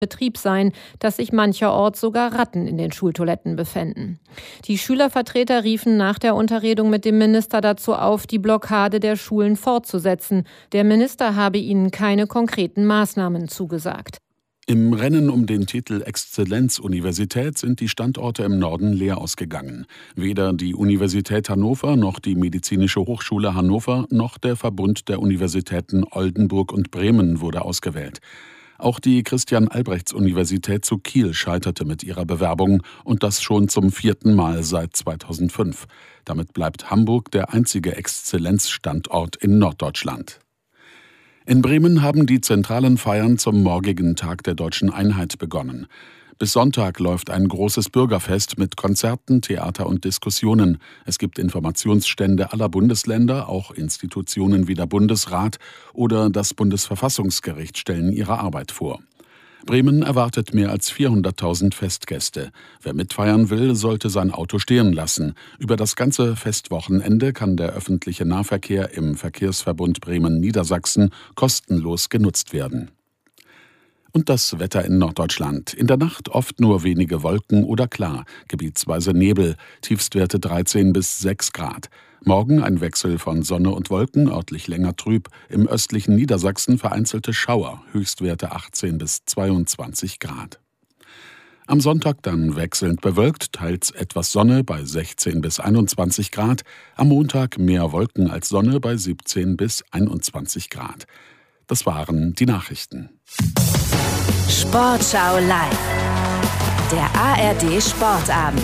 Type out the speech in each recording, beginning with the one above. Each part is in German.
Betrieb seien, dass sich mancherorts sogar Ratten in den Schultoiletten befänden. Die Schülervertreter riefen nach der Unterredung mit dem Minister dazu auf, die Blockade der Schulen fortzusetzen. Der Minister habe ihnen keine konkreten Maßnahmen zugesagt. Im Rennen um den Titel Exzellenzuniversität sind die Standorte im Norden leer ausgegangen. Weder die Universität Hannover noch die Medizinische Hochschule Hannover noch der Verbund der Universitäten Oldenburg und Bremen wurde ausgewählt. Auch die Christian-Albrechts-Universität zu Kiel scheiterte mit ihrer Bewerbung und das schon zum 4. Mal seit 2005. Damit bleibt Hamburg der einzige Exzellenzstandort in Norddeutschland. In Bremen haben die zentralen Feiern zum morgigen Tag der Deutschen Einheit begonnen. Bis Sonntag läuft ein großes Bürgerfest mit Konzerten, Theater und Diskussionen. Es gibt Informationsstände aller Bundesländer, auch Institutionen wie der Bundesrat oder das Bundesverfassungsgericht stellen ihre Arbeit vor. Bremen erwartet mehr als 400.000 Festgäste. Wer mitfeiern will, sollte sein Auto stehen lassen. Über das ganze Festwochenende kann der öffentliche Nahverkehr im Verkehrsverbund Bremen-Niedersachsen kostenlos genutzt werden. Und das Wetter in Norddeutschland. In der Nacht oft nur wenige Wolken oder klar, gebietsweise Nebel, Tiefstwerte 13 bis 6 Grad. Morgen ein Wechsel von Sonne und Wolken, örtlich länger trüb. Im östlichen Niedersachsen vereinzelte Schauer, Höchstwerte 18 bis 22 Grad. Am Sonntag dann wechselnd bewölkt, teils etwas Sonne bei 16 bis 21 Grad. Am Montag mehr Wolken als Sonne bei 17 bis 21 Grad. Das waren die Nachrichten. Sportschau live. Der ARD Sportabend.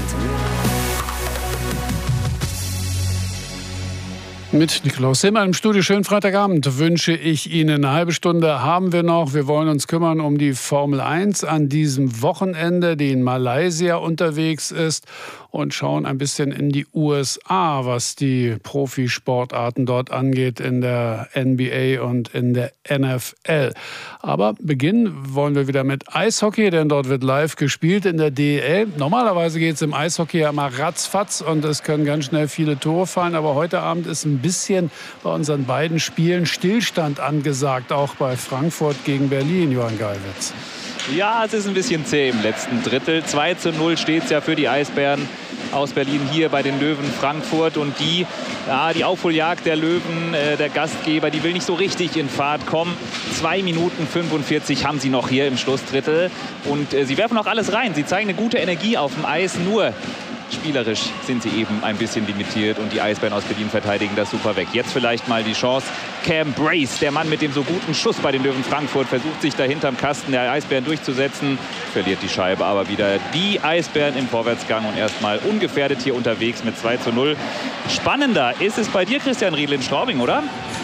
Mit Nikolaus Simmer im Studio. Schönen Freitagabend wünsche ich Ihnen. Eine halbe Stunde haben wir noch. Wir wollen uns kümmern um die Formel 1 an diesem Wochenende, die in Malaysia unterwegs ist, und schauen ein bisschen in die USA, was die Profisportarten dort angeht, in der NBA und in der NFL. Aber beginnen wollen wir wieder mit Eishockey, denn dort wird live gespielt in der DEL. Normalerweise geht es im Eishockey ja mal ratzfatz und es können ganz schnell viele Tore fallen, aber heute Abend ist ein bisschen bei unseren beiden Spielen Stillstand angesagt, auch bei Frankfurt gegen Berlin, Johann Geiwitz. Ja, es ist ein bisschen zäh im letzten Drittel. 2:0 steht es ja für die Eisbären aus Berlin hier bei den Löwen Frankfurt. Und die Aufholjagd der Löwen, der Gastgeber, die will nicht so richtig in Fahrt kommen. 2 Minuten 45 haben sie noch hier im Schlussdrittel. Und sie werfen auch alles rein. Sie zeigen eine gute Energie auf dem Eis, nur spielerisch sind sie eben ein bisschen limitiert und die Eisbären aus Berlin verteidigen das super weg. Jetzt vielleicht mal die Chance. Cam Brace, der Mann mit dem so guten Schuss bei den Löwen Frankfurt, versucht sich da hinterm Kasten der Eisbären durchzusetzen, verliert die Scheibe aber wieder. Die Eisbären im Vorwärtsgang und erstmal ungefährdet hier unterwegs mit 2:0. Spannender ist es bei dir, Christian Riedl, in Straubing, oder?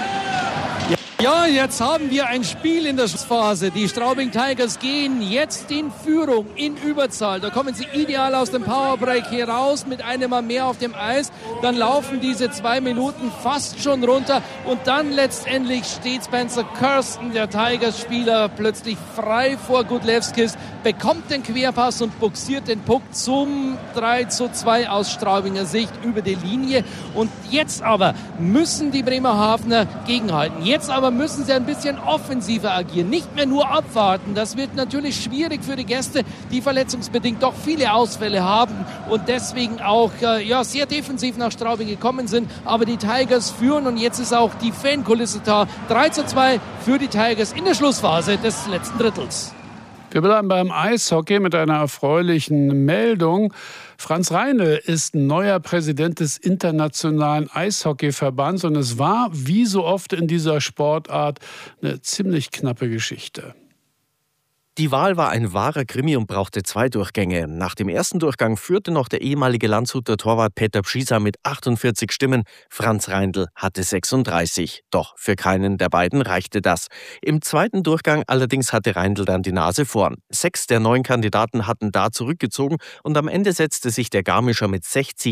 Ja, jetzt haben wir ein Spiel in der Schlussphase. Die Straubing Tigers gehen jetzt in Führung, in Überzahl. Da kommen sie ideal aus dem Powerbreak hier raus mit einem Mann mehr auf dem Eis. Dann laufen diese 2 Minuten fast schon runter. Und dann letztendlich steht Spencer Kirsten, der Tigers-Spieler, plötzlich frei vor Gudlewskis, bekommt den Querpass und buxiert den Puck zum 3:2 aus Straubinger Sicht über die Linie. Und jetzt aber müssen die Bremerhavener gegenhalten. Jetzt aber müssen sie ein bisschen offensiver agieren, nicht mehr nur abwarten. Das wird natürlich schwierig für die Gäste, die verletzungsbedingt doch viele Ausfälle haben und deswegen auch sehr defensiv nach Straubing gekommen sind. Aber die Tigers führen und jetzt ist auch die Fankulisse da. 3:2 für die Tigers in der Schlussphase des letzten Drittels. Wir bleiben beim Eishockey mit einer erfreulichen Meldung. Franz Reindl ist neuer Präsident des Internationalen Eishockeyverbands und es war, wie so oft in dieser Sportart, eine ziemlich knappe Geschichte. Die Wahl war ein wahrer Krimi und brauchte 2 Durchgänge. Nach dem ersten Durchgang führte noch der ehemalige Landshuter Torwart Peter Pschisa mit 48 Stimmen. Franz Reindl hatte 36. Doch für keinen der beiden reichte das. Im zweiten Durchgang allerdings hatte Reindl dann die Nase vorn. 6 der 9 Kandidaten hatten da zurückgezogen und am Ende setzte sich der Garmischer mit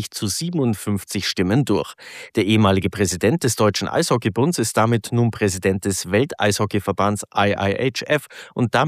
60:57 Stimmen durch. Der ehemalige Präsident des Deutschen Eishockeybunds ist damit nun Präsident des Welteishockeyverbands IIHF und damit nach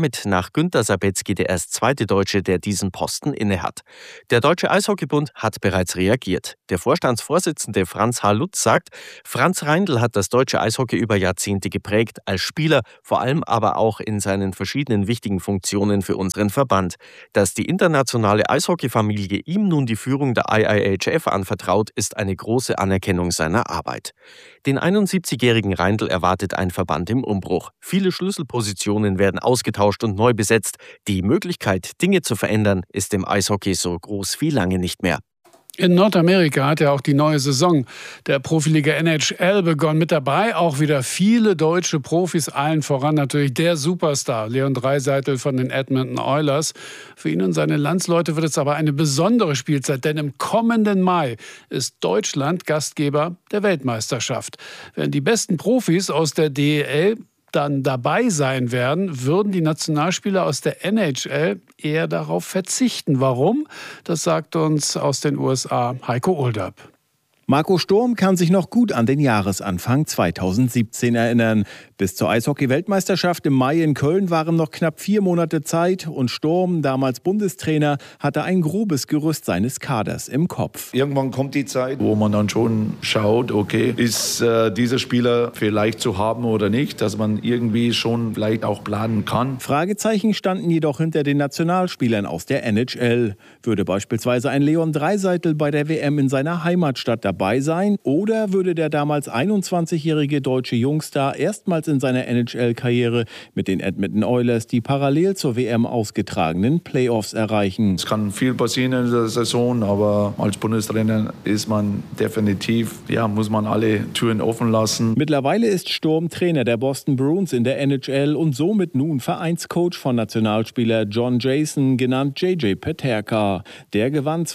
nach Günter Sabetzky der erst zweite Deutsche, der diesen Posten innehat. Der Deutsche Eishockeybund hat bereits reagiert. Der Vorstandsvorsitzende Franz H. Lutz sagt, Franz Reindl hat das deutsche Eishockey über Jahrzehnte geprägt, als Spieler, vor allem aber auch in seinen verschiedenen wichtigen Funktionen für unseren Verband. Dass die internationale Eishockeyfamilie ihm nun die Führung der IIHF anvertraut, ist eine große Anerkennung seiner Arbeit. Den 71-jährigen Reindl erwartet ein Verband im Umbruch. Viele Schlüsselpositionen werden ausgetauscht und neu besetzt. Die Möglichkeit, Dinge zu verändern, ist im Eishockey so groß wie lange nicht mehr. In Nordamerika hat ja auch die neue Saison der Profiliga NHL begonnen. Mit dabei auch wieder viele deutsche Profis, allen voran natürlich der Superstar Leon Draisaitl von den Edmonton Oilers. Für ihn und seine Landsleute wird es aber eine besondere Spielzeit, denn im kommenden Mai ist Deutschland Gastgeber der Weltmeisterschaft. Während die besten Profis aus der DEL dann dabei sein werden, würden die Nationalspieler aus der NHL eher darauf verzichten. Warum? Das sagt uns aus den USA Heiko Olderb. Marco Sturm kann sich noch gut an den Jahresanfang 2017 erinnern. Bis zur Eishockey-Weltmeisterschaft im Mai in Köln waren noch knapp 4 Monate Zeit und Sturm, damals Bundestrainer, hatte ein grobes Gerüst seines Kaders im Kopf. Irgendwann kommt die Zeit, wo man dann schon schaut, okay, ist dieser Spieler vielleicht zu haben oder nicht, dass man irgendwie schon vielleicht auch planen kann. Fragezeichen standen jedoch hinter den Nationalspielern aus der NHL. Würde beispielsweise ein Leon Draisaitl bei der WM in seiner Heimatstadt dabei sein oder würde der damals 21-jährige deutsche Jungstar erstmals in seiner NHL-Karriere mit den Edmonton Oilers die parallel zur WM ausgetragenen Playoffs erreichen? Es kann viel passieren in der Saison, aber als Bundestrainer ist man definitiv, muss man alle Türen offen lassen. Mittlerweile ist Sturm Trainer der Boston Bruins in der NHL und somit nun Vereinscoach von Nationalspieler John Jason, genannt JJ Peterka. Der gewann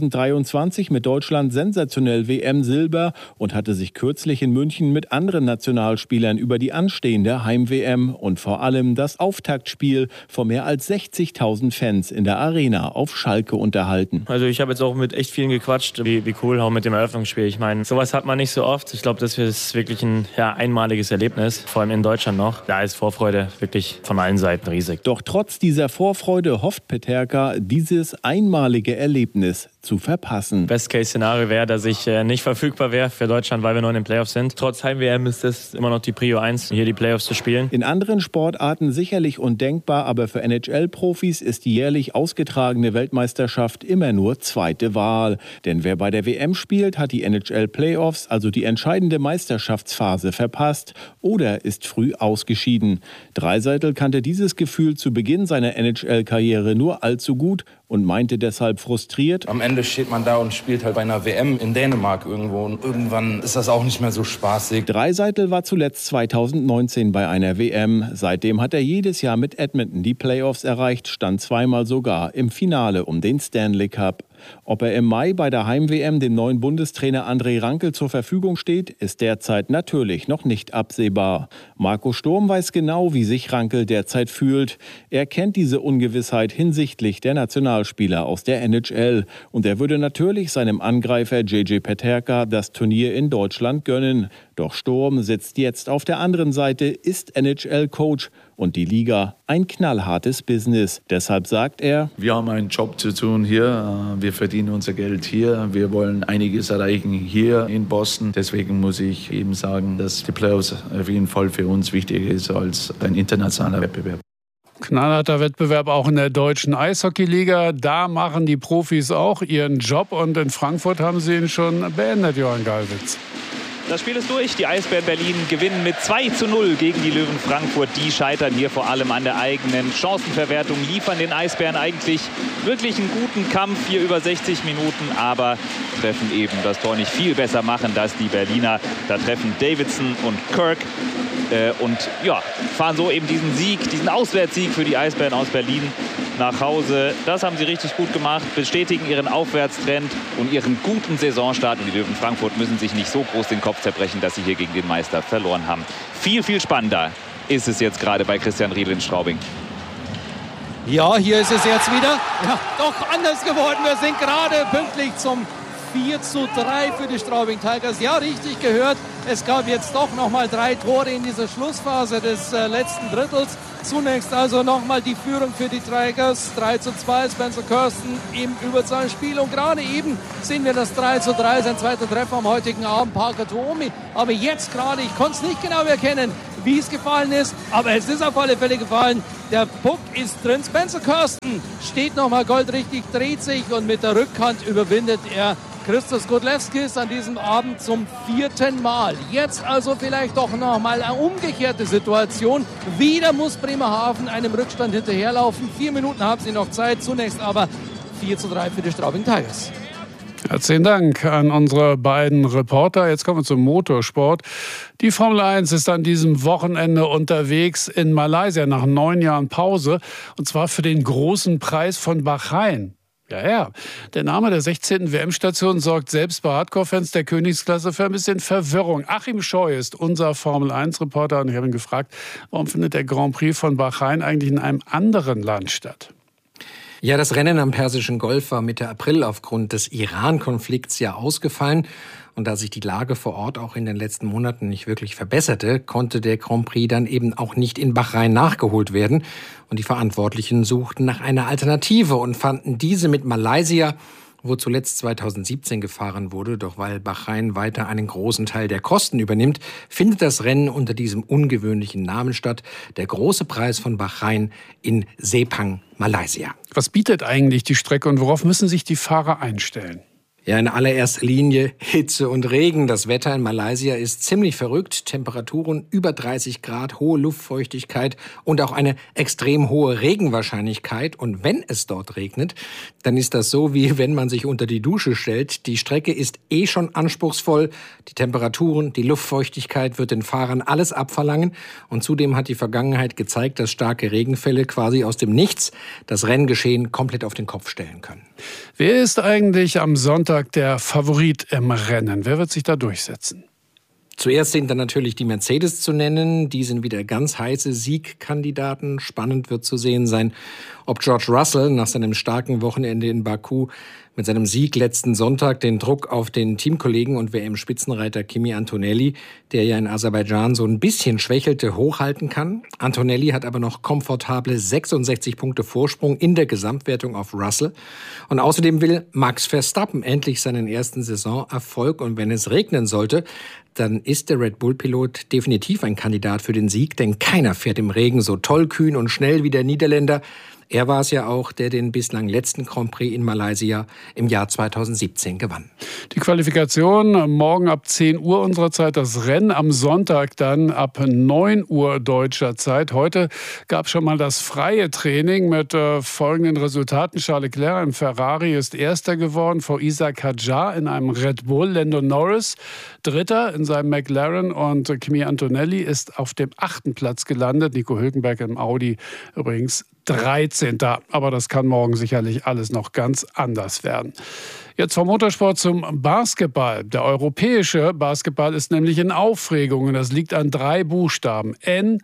2023 mit Deutschland sensationell WM-Silber und hatte sich kürzlich in München mit anderen Nationalspielern über die anstehende Heim-WM und vor allem das Auftaktspiel vor mehr als 60.000 Fans in der Arena auf Schalke unterhalten. Also ich habe jetzt auch mit echt vielen gequatscht, wie cool auch mit dem Eröffnungsspiel. Ich meine, sowas hat man nicht so oft. Ich glaube, das ist wirklich ein einmaliges Erlebnis, vor allem in Deutschland noch. Da ist Vorfreude wirklich von allen Seiten riesig. Doch trotz dieser Vorfreude hofft Peterka, dieses einmalige Erlebnis zu verpassen. Best-Case-Szenario wäre, dass ich nicht verfügbar wäre für Deutschland, weil wir noch in den Playoffs sind. Trotz Heim-WM ist es immer noch die Prio 1, hier die Playoffs zu spielen. In anderen Sportarten sicherlich undenkbar, aber für NHL-Profis ist die jährlich ausgetragene Weltmeisterschaft immer nur zweite Wahl. Denn wer bei der WM spielt, hat die NHL-Playoffs, also die entscheidende Meisterschaftsphase, verpasst oder ist früh ausgeschieden. Draisaitl kannte dieses Gefühl zu Beginn seiner NHL-Karriere nur allzu gut und meinte deshalb frustriert: Am Ende steht man da und spielt halt bei einer WM in Dänemark irgendwo und irgendwann ist das auch nicht mehr so spaßig. Draisaitl war zuletzt 2019 bei einer WM. Seitdem hat er jedes Jahr mit Edmonton die Playoffs erreicht, stand zweimal sogar im Finale um den Stanley Cup. Ob er im Mai bei der Heim-WM dem neuen Bundestrainer André Rankel zur Verfügung steht, ist derzeit natürlich noch nicht absehbar. Marco Sturm weiß genau, wie sich Rankel derzeit fühlt. Er kennt diese Ungewissheit hinsichtlich der Nationalspieler aus der NHL. Und er würde natürlich seinem Angreifer JJ Peterka das Turnier in Deutschland gönnen. Doch Sturm sitzt jetzt auf der anderen Seite, ist NHL-Coach und die Liga ein knallhartes Business. Deshalb sagt er: Wir haben einen Job zu tun hier, wir verdienen unser Geld hier, wir wollen einiges erreichen hier in Boston. Deswegen muss ich eben sagen, dass die Playoffs auf jeden Fall für uns wichtiger ist als ein internationaler Wettbewerb. Knallharter Wettbewerb auch in der deutschen Eishockeyliga. Da machen die Profis auch ihren Job und in Frankfurt haben sie ihn schon beendet, Johann Gallwitz. Das Spiel ist durch. Die Eisbären Berlin gewinnen mit 2:0 gegen die Löwen Frankfurt. Die scheitern hier vor allem an der eigenen Chancenverwertung, liefern den Eisbären eigentlich wirklich einen guten Kampf hier über 60 Minuten, aber treffen eben das Tor nicht. Viel besser machen das die Berliner. Da treffen Davidson und Kirk und fahren so eben diesen Auswärtssieg für die Eisbären aus Berlin nach Hause. Das haben sie richtig gut gemacht, bestätigen ihren Aufwärtstrend und ihren guten Saisonstart. Und die Löwen Frankfurt müssen sich nicht so groß den Kopf zerbrechen, dass sie hier gegen den Meister verloren haben. Viel, viel spannender ist es jetzt gerade bei Christian Riedl in Straubing. Ja, hier ist es jetzt wieder doch anders geworden. Wir sind gerade pünktlich zum 4:3 für die Straubing Tigers. Ja, richtig gehört. Es gab jetzt doch nochmal 3 Tore in dieser Schlussphase des letzten Drittels. Zunächst also nochmal die Führung für die Tigers. 3:2, Spencer Kirsten im Überzahlspiel. Und gerade eben sehen wir das 3:3, sein zweiter Treffer am heutigen Abend, Parker Tuomi. Aber jetzt gerade, ich konnte es nicht genau erkennen, wie es gefallen ist. Aber es ist auf alle Fälle gefallen. Der Puck ist drin. Spencer Kirsten steht nochmal goldrichtig, dreht sich und mit der Rückhand überwindet er Christos Godlewskis an diesem Abend zum 4. Mal. Jetzt also vielleicht doch nochmal eine umgekehrte Situation. Wieder muss Bremerhaven einem Rückstand hinterherlaufen. 4 Minuten haben sie noch Zeit. Zunächst aber 4:3 für die Straubing Tigers. Herzlichen Dank an unsere beiden Reporter. Jetzt kommen wir zum Motorsport. Die Formel 1 ist an diesem Wochenende unterwegs in Malaysia nach 9 Jahren Pause. Und zwar für den großen Preis von Bahrain. Ja. Der Name der 16. WM-Station sorgt selbst bei Hardcore-Fans der Königsklasse für ein bisschen Verwirrung. Achim Scheu ist unser Formel-1-Reporter und ich habe ihn gefragt, warum findet der Grand Prix von Bahrain eigentlich in einem anderen Land statt? Ja, das Rennen am Persischen Golf war Mitte April aufgrund des Iran-Konflikts ja ausgefallen. Und da sich die Lage vor Ort auch in den letzten Monaten nicht wirklich verbesserte, konnte der Grand Prix dann eben auch nicht in Bahrain nachgeholt werden. Und die Verantwortlichen suchten nach einer Alternative und fanden diese mit Malaysia, wo zuletzt 2017 gefahren wurde. Doch weil Bahrain weiter einen großen Teil der Kosten übernimmt, findet das Rennen unter diesem ungewöhnlichen Namen statt. Der große Preis von Bahrain in Sepang, Malaysia. Was bietet eigentlich die Strecke und worauf müssen sich die Fahrer einstellen? Ja, in allererster Linie Hitze und Regen. Das Wetter in Malaysia ist ziemlich verrückt. Temperaturen über 30 Grad, hohe Luftfeuchtigkeit und auch eine extrem hohe Regenwahrscheinlichkeit. Und wenn es dort regnet, dann ist das so, wie wenn man sich unter die Dusche stellt. Die Strecke ist schon anspruchsvoll. Die Temperaturen, die Luftfeuchtigkeit wird den Fahrern alles abverlangen. Und zudem hat die Vergangenheit gezeigt, dass starke Regenfälle quasi aus dem Nichts das Renngeschehen komplett auf den Kopf stellen können. Wer ist eigentlich am Sonntag der Favorit im Rennen? Wer wird sich da durchsetzen? Zuerst sind dann natürlich die Mercedes zu nennen. Die sind wieder ganz heiße Siegkandidaten. Spannend wird zu sehen sein, ob George Russell nach seinem starken Wochenende in Baku mit seinem Sieg letzten Sonntag den Druck auf den Teamkollegen und WM-Spitzenreiter Kimi Antonelli, der ja in Aserbaidschan so ein bisschen schwächelte, hochhalten kann. Antonelli hat aber noch komfortable 66 Punkte Vorsprung in der Gesamtwertung auf Russell. Und außerdem will Max Verstappen endlich seinen ersten Saisonerfolg. Und wenn es regnen sollte, dann ist der Red Bull-Pilot definitiv ein Kandidat für den Sieg, denn keiner fährt im Regen so tollkühn und schnell wie der Niederländer. Er war es ja auch, der den bislang letzten Grand Prix in Malaysia im Jahr 2017 gewann. Die Qualifikation morgen ab 10 Uhr unserer Zeit, das Rennen am Sonntag dann ab 9 Uhr deutscher Zeit. Heute gab es schon mal das freie Training mit folgenden Resultaten. Charles Leclerc im Ferrari ist Erster geworden vor Isaac Hadjar in einem Red Bull. Lando Norris Dritter in seinem McLaren und Kimi Antonelli ist auf dem 8. Platz gelandet. Nico Hülkenberg im Audi übrigens 13. Aber das kann morgen sicherlich alles noch ganz anders werden. Jetzt vom Motorsport zum Basketball. Der europäische Basketball ist nämlich in Aufregung und das liegt an 3 Buchstaben: N,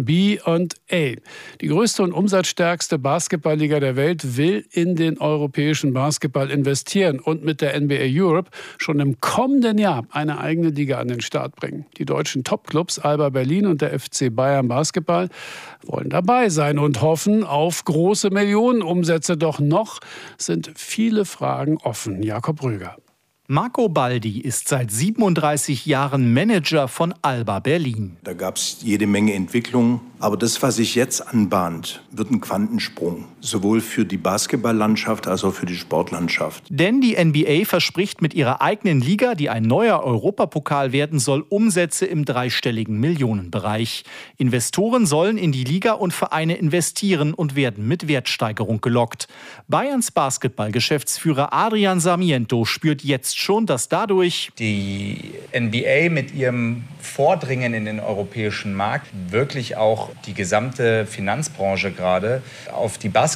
B und A. Die größte und umsatzstärkste Basketballliga der Welt will in den europäischen Basketball investieren und mit der NBA Europe schon im kommenden Jahr eine eigene Liga an den Start bringen. Die deutschen Topclubs Alba Berlin und der FC Bayern Basketball wollen dabei sein und hoffen auf große Millionenumsätze. Doch noch sind viele Fragen offen. Jakob Röger. Marco Baldi ist seit 37 Jahren Manager von Alba Berlin. Da gab es jede Menge Entwicklungen. Aber das, was sich jetzt anbahnt, wird ein Quantensprung. Sowohl für die Basketballlandschaft als auch für die Sportlandschaft. Denn die NBA verspricht mit ihrer eigenen Liga, die ein neuer Europapokal werden soll, Umsätze im dreistelligen Millionenbereich. Investoren sollen in die Liga und Vereine investieren und werden mit Wertsteigerung gelockt. Bayerns Basketballgeschäftsführer Adrian Sarmiento spürt jetzt schon, dass dadurch die NBA mit ihrem Vordringen in den europäischen Markt wirklich auch die gesamte Finanzbranche gerade auf die Basketball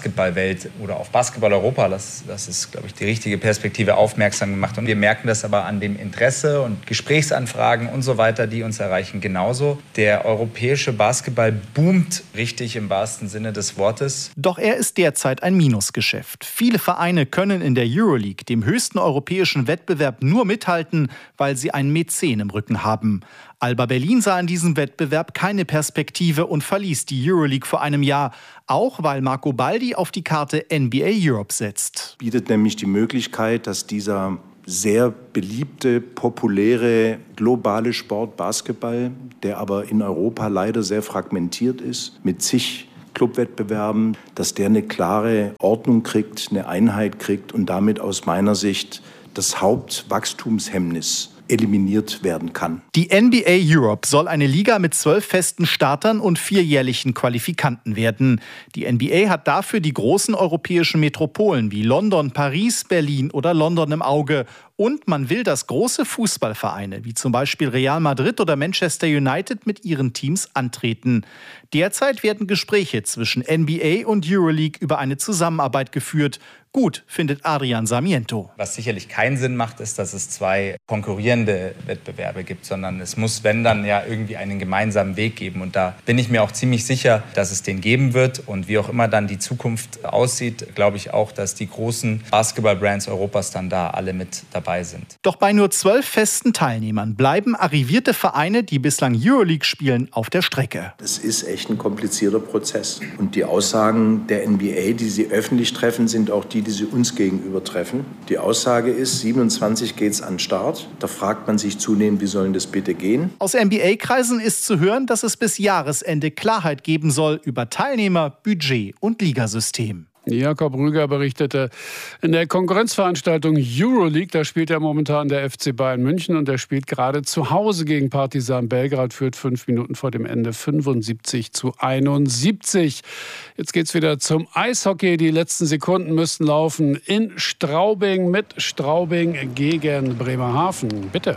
Basketballwelt oder auf Basketball-Europa, das ist, glaube ich, die richtige Perspektive, aufmerksam gemacht. Und wir merken das aber an dem Interesse und Gesprächsanfragen und so weiter, die uns erreichen, genauso. Der europäische Basketball boomt richtig im wahrsten Sinne des Wortes. Doch er ist derzeit ein Minusgeschäft. Viele Vereine können in der Euroleague, dem höchsten europäischen Wettbewerb, nur mithalten, weil sie einen Mäzen im Rücken haben. Alba Berlin sah in diesem Wettbewerb keine Perspektive und verließ die Euroleague vor einem Jahr, auch weil Marco Baldi auf die Karte NBA Europe setzt. Bietet nämlich die Möglichkeit, dass dieser sehr beliebte, populäre, globale Sport Basketball, der aber in Europa leider sehr fragmentiert ist, mit zig Clubwettbewerben, dass der eine klare Ordnung kriegt, eine Einheit kriegt und damit aus meiner Sicht das Hauptwachstumshemmnis eliminiert werden kann. Die NBA Europe soll eine Liga mit 12 festen Startern und 4 jährlichen Qualifikanten werden. Die NBA hat dafür die großen europäischen Metropolen wie London, Paris, Berlin oder London im Auge. Und man will, dass große Fußballvereine wie zum Beispiel Real Madrid oder Manchester United mit ihren Teams antreten. Derzeit werden Gespräche zwischen NBA und Euroleague über eine Zusammenarbeit geführt. Gut, findet Adrian Sarmiento. Was sicherlich keinen Sinn macht, ist, dass es 2 konkurrierende Wettbewerbe gibt, sondern es muss, wenn dann, ja irgendwie einen gemeinsamen Weg geben. Und da bin ich mir auch ziemlich sicher, dass es den geben wird. Und wie auch immer dann die Zukunft aussieht, glaube ich auch, dass die großen Basketball-Brands Europas dann da alle mit dabei sind. Doch bei nur 12 festen Teilnehmern bleiben arrivierte Vereine, die bislang Euroleague spielen, auf der Strecke. Es ist echt ein komplizierter Prozess. Und die Aussagen der NBA, die sie öffentlich treffen, sind auch die sie uns gegenüber treffen. Die Aussage ist, 27 geht's an den Start. Da fragt man sich zunehmend, wie soll das bitte gehen? Aus NBA-Kreisen ist zu hören, dass es bis Jahresende Klarheit geben soll über Teilnehmer, Budget und Ligasystem. Jakob Rüger berichtete, in der Konkurrenzveranstaltung Euroleague, da spielt ja momentan der FC Bayern München und der spielt gerade zu Hause gegen Partizan Belgrad, führt 5 Minuten vor dem Ende 75-71. Jetzt geht's wieder zum Eishockey. Die letzten Sekunden müssten laufen in Straubing mit Straubing gegen Bremerhaven. Bitte.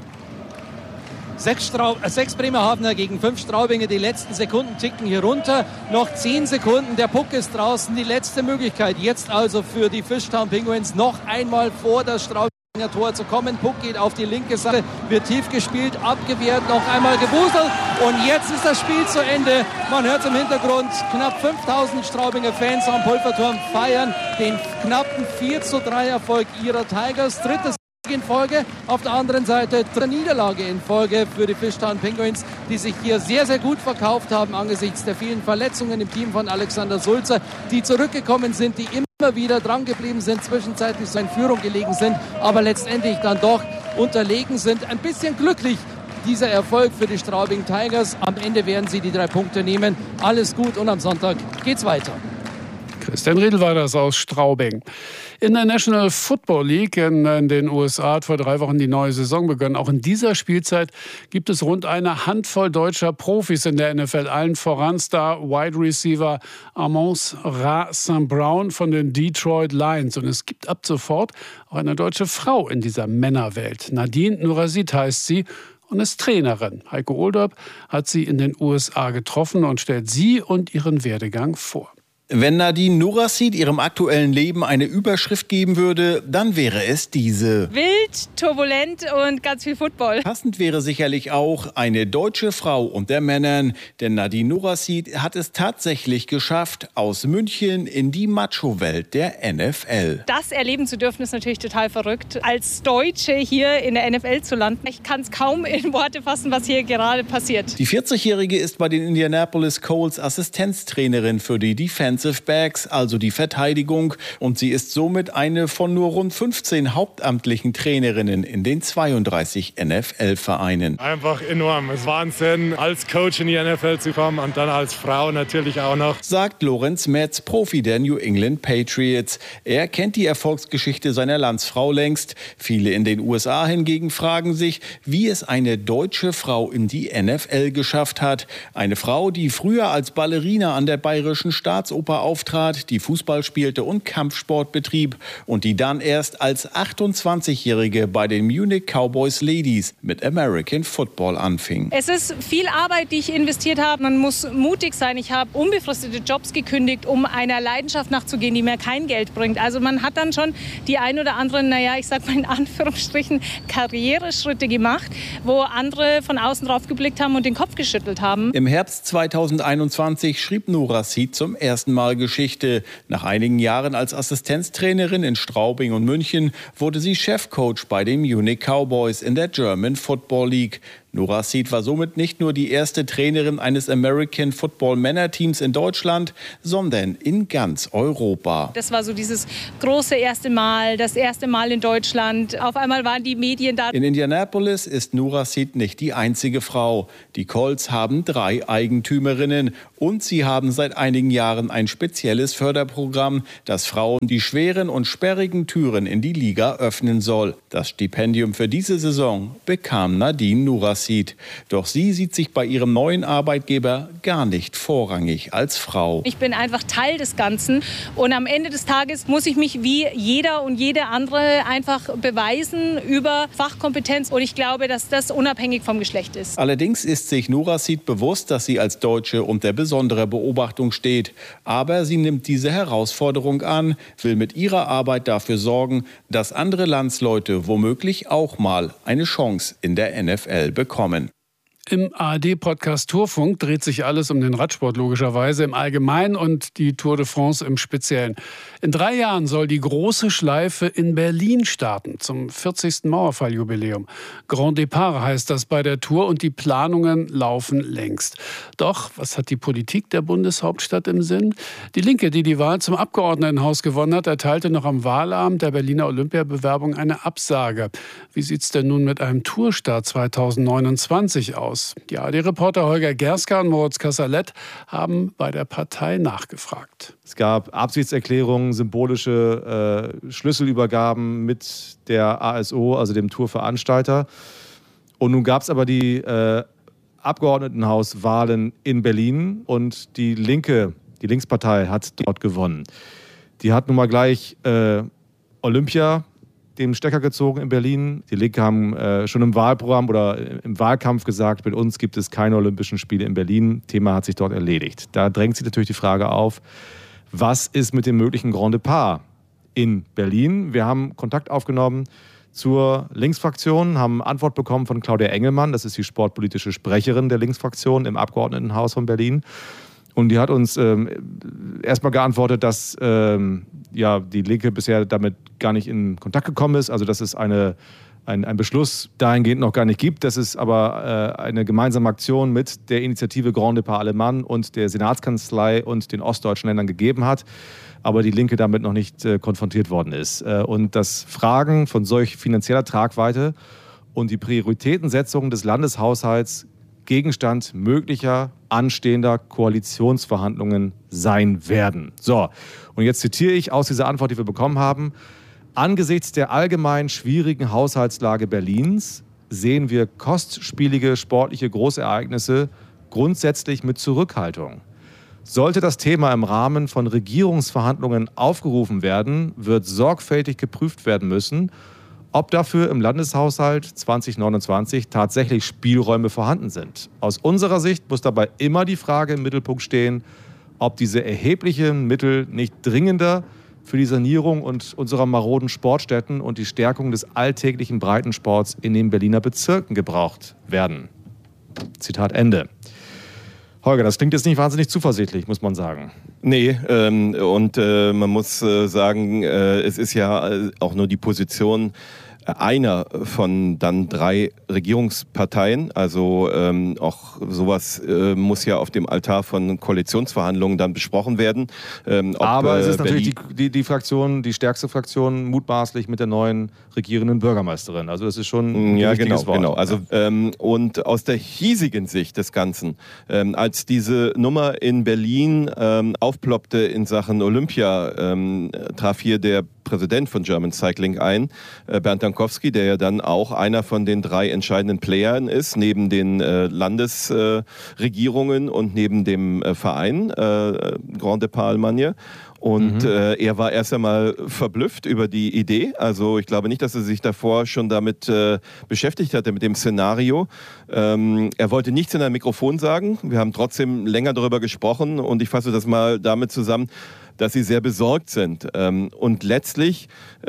6 Bremerhavener gegen 5 Straubinger. Die letzten Sekunden ticken hier runter. Noch 10 Sekunden. Der Puck ist draußen. Die letzte Möglichkeit jetzt also für die Fishtown Penguins noch einmal vor das Straubinger Tor zu kommen. Puck geht auf die linke Seite. Wird tief gespielt, abgewehrt, noch einmal gewuselt. Und jetzt ist das Spiel zu Ende. Man hört es im Hintergrund. Knapp 5000 Straubinger Fans am Pulverturm feiern den knappen 4:3 Erfolg ihrer Tigers. Drittes in Folge, auf der anderen Seite dritte Niederlage in Folge für die Fishtown Penguins, die sich hier sehr, sehr gut verkauft haben angesichts der vielen Verletzungen im Team von Alexander Sulzer, die zurückgekommen sind, die immer wieder dran geblieben sind, zwischenzeitlich so in Führung gelegen sind, aber letztendlich dann doch unterlegen sind. Ein bisschen glücklich dieser Erfolg für die Straubing Tigers. Am Ende werden sie die 3 Punkte nehmen. Alles gut und am Sonntag geht's weiter. Christian Riedl war das aus Straubing. In der National Football League in den USA hat vor 3 Wochen die neue Saison begonnen. Auch in dieser Spielzeit gibt es rund eine Handvoll deutscher Profis in der NFL. Allen voran Star Wide Receiver Amon-Ra St. Brown von den Detroit Lions. Und es gibt ab sofort auch eine deutsche Frau in dieser Männerwelt. Nadine Nurasid heißt sie und ist Trainerin. Heiko Oldorp hat sie in den USA getroffen und stellt sie und ihren Werdegang vor. Wenn Nadine Nurasid ihrem aktuellen Leben eine Überschrift geben würde, dann wäre es diese. Wild, turbulent und ganz viel Football. Passend wäre sicherlich auch eine deutsche Frau unter Männern. Denn Nadine Nurasid hat es tatsächlich geschafft, aus München in die Macho-Welt der NFL. Das erleben zu dürfen, ist natürlich total verrückt. Als Deutsche hier in der NFL zu landen, ich kann es kaum in Worte fassen, was hier gerade passiert. Die 40-Jährige ist bei den Indianapolis Colts Assistenztrainerin für die Defensive Backs, also die Verteidigung. Und sie ist somit eine von nur rund 15 hauptamtlichen Trainerinnen in den 32 NFL-Vereinen. Einfach enorm. Es ist Wahnsinn, als Coach in die NFL zu kommen und dann als Frau natürlich auch noch. Sagt Lorenz Metz, Profi der New England Patriots. Er kennt die Erfolgsgeschichte seiner Landsfrau längst. Viele in den USA hingegen fragen sich, wie es eine deutsche Frau in die NFL geschafft hat. Eine Frau, die früher als Ballerina an der Bayerischen Staatsoper Europa auftrat, die Fußball spielte und Kampfsport betrieb und die dann erst als 28-Jährige bei den Munich Cowboys Ladies mit American Football anfing. Es ist viel Arbeit, die ich investiert habe. Man muss mutig sein. Ich habe unbefristete Jobs gekündigt, um einer Leidenschaft nachzugehen, die mir kein Geld bringt. Also man hat dann schon die ein oder anderen, ich sag mal in Anführungsstrichen, Karriereschritte gemacht, wo andere von außen drauf geblickt haben und den Kopf geschüttelt haben. Im Herbst 2021 schrieb Nora Seed zum ersten Mal Geschichte. Nach einigen Jahren als Assistenztrainerin in Straubing und München wurde sie Chefcoach bei den Munich Cowboys in der German Football League. Nora Seed war somit nicht nur die erste Trainerin eines American Football Männerteams in Deutschland, sondern in ganz Europa. Das war so dieses große erste Mal, das erste Mal in Deutschland. Auf einmal waren die Medien da. In Indianapolis ist Nora Seed nicht die einzige Frau. Die Colts haben 3 Eigentümerinnen und sie haben seit einigen Jahren ein spezielles Förderprogramm, das Frauen die schweren und sperrigen Türen in die Liga öffnen soll. Das Stipendium für diese Saison bekam Nadine Nora Seed. Doch sie sieht sich bei ihrem neuen Arbeitgeber gar nicht vorrangig als Frau. Ich bin einfach Teil des Ganzen und am Ende des Tages muss ich mich wie jeder und jede andere einfach beweisen über Fachkompetenz und ich glaube, dass das unabhängig vom Geschlecht ist. Allerdings ist sich Nora Seed bewusst, dass sie als Deutsche unter besonderer Beobachtung steht. Aber sie nimmt diese Herausforderung an, will mit ihrer Arbeit dafür sorgen, dass andere Landsleute womöglich auch mal eine Chance in der NFL bekommen. Im ARD-Podcast Tourfunk dreht sich alles um den Radsport logischerweise im Allgemeinen und die Tour de France im Speziellen. In 3 Jahren soll die große Schleife in Berlin starten, zum 40. Mauerfalljubiläum. Grand Départ heißt das bei der Tour und die Planungen laufen längst. Doch, was hat die Politik der Bundeshauptstadt im Sinn? Die Linke, die die Wahl zum Abgeordnetenhaus gewonnen hat, erteilte noch am Wahlabend der Berliner Olympiabewerbung eine Absage. Wie sieht's denn nun mit einem Tourstart 2029 aus? Die ARD-Reporter Holger Gerska und Moritz Kassalet haben bei der Partei nachgefragt. Es gab Absichtserklärungen, symbolische Schlüsselübergaben mit der ASO, also dem Tourveranstalter. Und nun gab es aber die Abgeordnetenhauswahlen in Berlin und die Linkspartei hat dort gewonnen. Die hat nun mal gleich Olympia dem Stecker gezogen in Berlin. Die Linke haben schon im Wahlprogramm oder im Wahlkampf gesagt, mit uns gibt es keine Olympischen Spiele in Berlin. Thema hat sich dort erledigt. Da drängt sich natürlich die Frage auf, was ist mit dem möglichen Grand Départ in Berlin? Wir haben Kontakt aufgenommen zur Linksfraktion, haben Antwort bekommen von Claudia Engelmann, das ist die sportpolitische Sprecherin der Linksfraktion im Abgeordnetenhaus von Berlin. Und die hat uns erstmal geantwortet, dass die Linke bisher damit gar nicht in Kontakt gekommen ist. Also dass es einen Beschluss dahingehend noch gar nicht gibt. Dass es aber eine gemeinsame Aktion mit der Initiative Grand Départ Allemand und der Senatskanzlei und den ostdeutschen Ländern gegeben hat. Aber die Linke damit noch nicht konfrontiert worden ist. Und das Fragen von solch finanzieller Tragweite und die Prioritätensetzung des Landeshaushalts Gegenstand möglicher anstehender Koalitionsverhandlungen sein werden. So, und jetzt zitiere ich aus dieser Antwort, die wir bekommen haben. Angesichts der allgemein schwierigen Haushaltslage Berlins sehen wir kostspielige sportliche Großereignisse grundsätzlich mit Zurückhaltung. Sollte das Thema im Rahmen von Regierungsverhandlungen aufgerufen werden, wird sorgfältig geprüft werden müssen, ob dafür im Landeshaushalt 2029 tatsächlich Spielräume vorhanden sind. Aus unserer Sicht muss dabei immer die Frage im Mittelpunkt stehen, ob diese erheblichen Mittel nicht dringender für die Sanierung und unserer maroden Sportstätten und die Stärkung des alltäglichen Breitensports in den Berliner Bezirken gebraucht werden. Zitat Ende. Holger, das klingt jetzt nicht wahnsinnig zuversichtlich, muss man sagen. Nee, man muss sagen, es ist ja auch nur die Position einer von dann 3 Regierungsparteien. Also auch sowas muss ja auf dem Altar von Koalitionsverhandlungen dann besprochen werden. Aber es ist natürlich die Fraktion, die stärkste Fraktion, mutmaßlich mit der neuen regierenden Bürgermeisterin. Also das ist schon ein wichtiges Wort. Genau. Also, und aus der hiesigen Sicht des Ganzen, als diese Nummer in Berlin aufploppte in Sachen Olympia, traf hier der Präsident von German Cycling ein, Bernd Dankowski, der ja dann auch einer von den 3 entscheidenden Playern ist, neben den Landesregierungen und neben dem Verein Grand Départ Allemagne. Und er war erst einmal verblüfft über die Idee. Also ich glaube nicht, dass er sich davor schon damit beschäftigt hatte, mit dem Szenario. Er wollte nichts in ein Mikrofon sagen. Wir haben trotzdem länger darüber gesprochen und ich fasse das mal damit zusammen, dass sie sehr besorgt sind. Und letztlich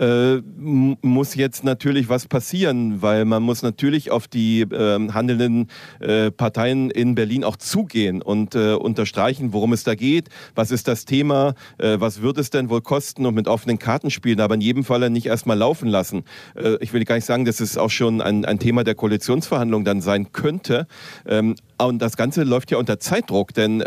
muss jetzt natürlich was passieren, weil man muss natürlich auf die handelnden Parteien in Berlin auch zugehen und unterstreichen, worum es da geht, was ist das Thema, was wird es denn wohl kosten und mit offenen Karten spielen, aber in jedem Fall nicht erstmal laufen lassen. Ich will gar nicht sagen, dass es auch schon ein Thema der Koalitionsverhandlungen dann sein könnte. Und das Ganze läuft ja unter Zeitdruck, denn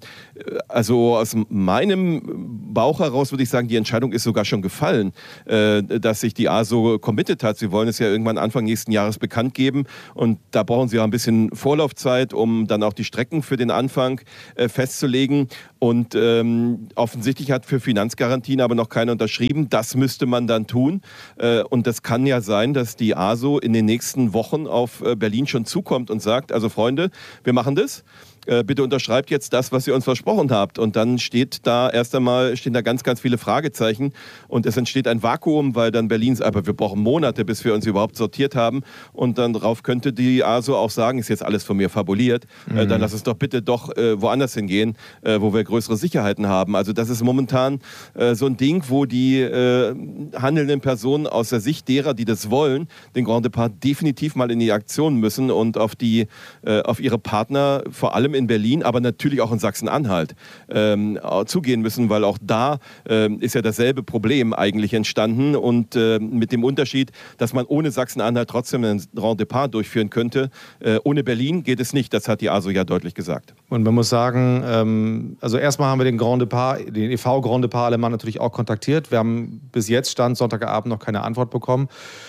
also aus meinem Bauch heraus würde ich sagen, die Entscheidung ist sogar schon gefallen, dass sich die ASO committed hat. Sie wollen es ja irgendwann Anfang nächsten Jahres bekannt geben und da brauchen sie auch ein bisschen Vorlaufzeit, um dann auch die Strecken für den Anfang festzulegen. Und offensichtlich hat für Finanzgarantien aber noch keiner unterschrieben. Das müsste man dann tun. Und das kann ja sein, dass die ASO in den nächsten Wochen auf Berlin schon zukommt und sagt, also Freunde, wir machen das. Bitte unterschreibt jetzt das, was ihr uns versprochen habt. Und dann stehen da ganz, ganz viele Fragezeichen. Und es entsteht ein Vakuum, weil dann Berlin sagt, aber wir brauchen Monate, bis wir uns überhaupt sortiert haben. Und dann darauf könnte die ASO auch sagen, ist jetzt alles von mir fabuliert. Dann lass es doch bitte woanders hingehen, wo wir größere Sicherheiten haben. Also das ist momentan so ein Ding, wo die handelnden Personen aus der Sicht derer, die das wollen, den Grand Départ definitiv mal in die Aktion müssen und auf ihre Partner, vor allem in Berlin, aber natürlich auch in Sachsen-Anhalt zugehen müssen, weil auch da ist ja dasselbe Problem eigentlich entstanden und mit dem Unterschied, dass man ohne Sachsen-Anhalt trotzdem einen Grand Départ durchführen könnte. Ohne Berlin geht es nicht, das hat die ASO ja deutlich gesagt. Und man muss sagen, also erstmal haben wir den e.V. Grand Départ Allemagne natürlich auch kontaktiert. Wir haben bis jetzt Stand Sonntagabend noch keine Antwort bekommen.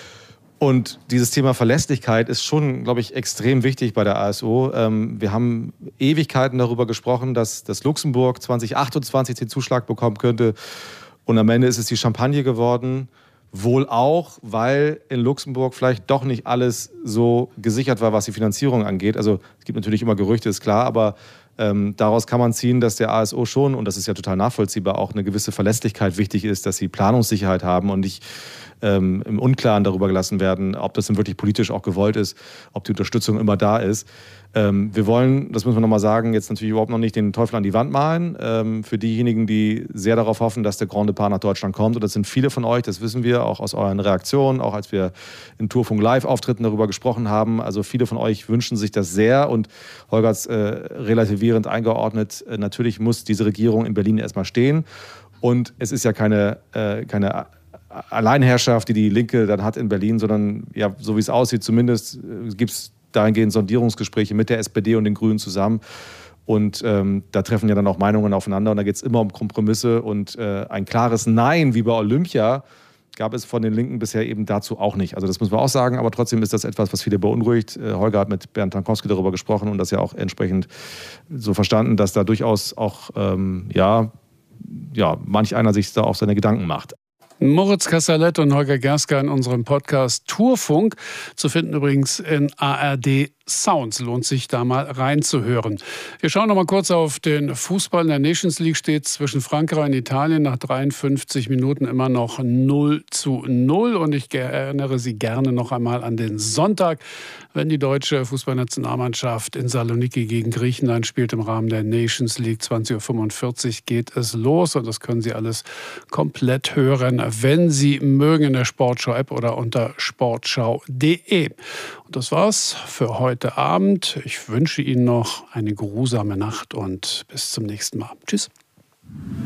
Und dieses Thema Verlässlichkeit ist schon, glaube ich, extrem wichtig bei der ASO. Wir haben Ewigkeiten darüber gesprochen, dass Luxemburg 2028 den Zuschlag bekommen könnte. Und am Ende ist es die Champagne geworden. Wohl auch, weil in Luxemburg vielleicht doch nicht alles so gesichert war, was die Finanzierung angeht. Also es gibt natürlich immer Gerüchte, ist klar, aber daraus kann man ziehen, dass der ASO schon, und das ist ja total nachvollziehbar, auch eine gewisse Verlässlichkeit wichtig ist, dass sie Planungssicherheit haben und nicht im Unklaren darüber gelassen werden, ob das denn wirklich politisch auch gewollt ist, ob die Unterstützung immer da ist. Wir wollen, das müssen wir nochmal sagen, jetzt natürlich überhaupt noch nicht den Teufel an die Wand malen. Für diejenigen, die sehr darauf hoffen, dass der Grand Départ nach Deutschland kommt, und das sind viele von euch, das wissen wir, auch aus euren Reaktionen, auch als wir in Tourfunk Live-Auftritten darüber gesprochen haben. Also viele von euch wünschen sich das sehr und Holger hat es relativierend eingeordnet. Natürlich muss diese Regierung in Berlin erstmal stehen und es ist ja keine Alleinherrschaft, die Linke dann hat in Berlin, sondern ja, so wie es aussieht, zumindest gibt es dahingehend Sondierungsgespräche mit der SPD und den Grünen zusammen. Und da treffen ja dann auch Meinungen aufeinander und da geht es immer um Kompromisse und ein klares Nein, wie bei Olympia, gab es von den Linken bisher eben dazu auch nicht. Also das muss man auch sagen, aber trotzdem ist das etwas, was viele beunruhigt. Holger hat mit Bernd Dankowski darüber gesprochen und das ja auch entsprechend so verstanden, dass da durchaus auch manch einer sich da auch seine Gedanken macht. Moritz Kasserlet und Holger Gerska in unserem Podcast Tourfunk, zu finden übrigens in ARD Sounds. Lohnt sich da mal reinzuhören. Wir schauen noch mal kurz auf den Fußball. In der Nations League steht zwischen Frankreich und Italien nach 53 Minuten immer noch 0:0. Und ich erinnere Sie gerne noch einmal an den Sonntag, wenn die deutsche Fußballnationalmannschaft in Saloniki gegen Griechenland spielt im Rahmen der Nations League. 20:45 Uhr geht es los und das können Sie alles komplett hören, wenn Sie mögen, in der Sportschau-App oder unter sportschau.de. Und das war's für heute Abend. Ich wünsche Ihnen noch eine geruhsame Nacht und bis zum nächsten Mal. Tschüss.